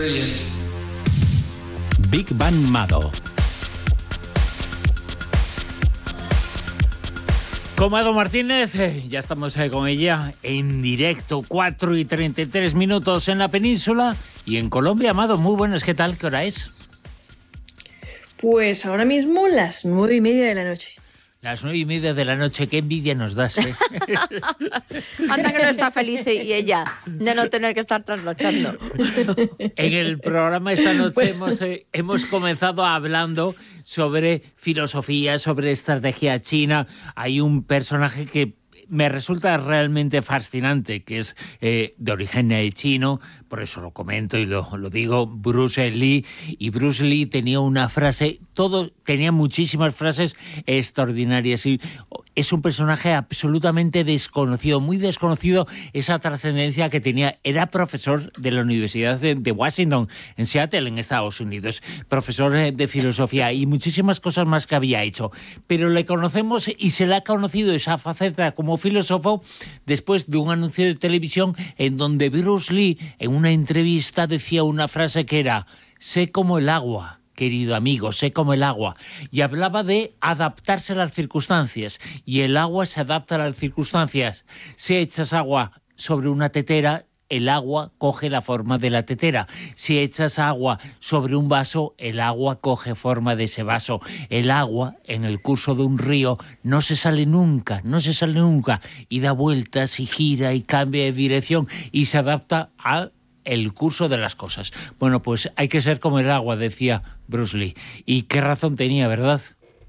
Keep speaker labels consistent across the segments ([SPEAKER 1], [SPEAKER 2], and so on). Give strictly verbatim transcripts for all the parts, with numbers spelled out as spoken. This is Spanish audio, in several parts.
[SPEAKER 1] Big Bang Mado.
[SPEAKER 2] Con Mado Martínez, eh, ya estamos eh, con ella en directo, cuatro y treinta y tres minutos en la península y en Colombia. Mado, muy buenas, ¿qué tal? ¿Qué hora es?
[SPEAKER 3] Pues ahora mismo las nueve y media de la noche.
[SPEAKER 2] Las nueve y media de la noche, qué envidia nos das, ¿eh?
[SPEAKER 4] Anda que no está feliz y ella de no tener que estar trasnochando.
[SPEAKER 2] En el programa esta noche hemos, eh, hemos comenzado hablando sobre filosofía, sobre estrategia china. Hay un personaje que me resulta realmente fascinante, que es eh, de origen eh, chino, por eso lo comento y lo, lo digo, Bruce Lee. Y Bruce Lee tenía una frase, todo, tenía muchísimas frases extraordinarias. Y es un personaje absolutamente desconocido, muy desconocido esa trascendencia que tenía. Era profesor de la Universidad de, de Washington, en Seattle, en Estados Unidos. Profesor eh, de filosofía y muchísimas cosas más que había hecho. Pero le conocemos y se le ha conocido esa faceta como filósofo después de un anuncio de televisión en donde Bruce Lee en una entrevista decía una frase que era: sé como el agua, querido amigo, sé como el agua, y hablaba de adaptarse a las circunstancias, y el agua se adapta a las circunstancias. Si echas agua sobre una tetera, el agua coge la forma de la tetera. Si echas agua sobre un vaso, el agua coge forma de ese vaso. El agua, en el curso de un río, no se sale nunca, no se sale nunca, y da vueltas y gira y cambia de dirección y se adapta al el curso de las cosas. Bueno, pues hay que ser como el agua, decía Bruce Lee. Y qué razón tenía, ¿verdad?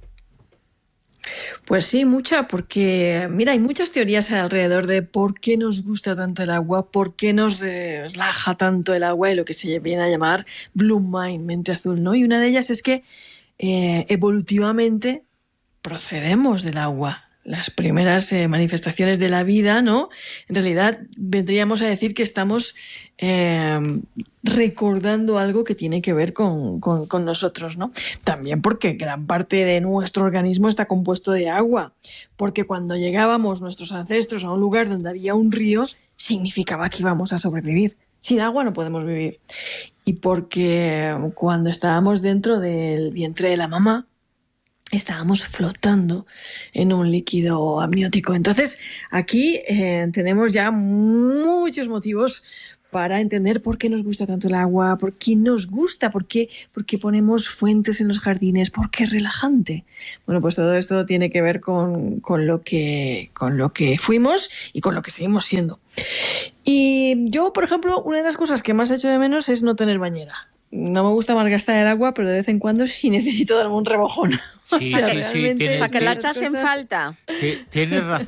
[SPEAKER 3] Pues sí, mucha, porque mira, hay muchas teorías alrededor de por qué nos gusta tanto el agua, por qué nos relaja tanto el agua y lo que se viene a llamar Blue Mind, mente azul, ¿no? Y una de ellas es que eh, evolutivamente procedemos del agua. Las primeras eh, manifestaciones de la vida, ¿no? En realidad vendríamos a decir que estamos eh, recordando algo que tiene que ver con, con, con nosotros, ¿no? También porque gran parte de nuestro organismo está compuesto de agua, porque cuando llegábamos nuestros ancestros a un lugar donde había un río, significaba que íbamos a sobrevivir. Sin agua no podemos vivir. Y porque cuando estábamos dentro del vientre de la mamá, estábamos flotando en un líquido amniótico. Entonces, aquí eh, tenemos ya muchos motivos para entender por qué nos gusta tanto el agua, por qué nos gusta, por qué, por qué ponemos fuentes en los jardines, por qué es relajante. Bueno, pues todo esto tiene que ver con, con, lo que, con lo que fuimos y con lo que seguimos siendo. Y yo, por ejemplo, una de las cosas que más echo de menos es no tener bañera. No me gusta malgastar el agua, pero de vez en cuando sí necesito darme un rebojón.
[SPEAKER 2] Sí,
[SPEAKER 3] o sea,
[SPEAKER 2] sí, sí, tienes,
[SPEAKER 4] o sea, que la
[SPEAKER 2] tienes,
[SPEAKER 4] echas en falta.
[SPEAKER 2] tienes razón.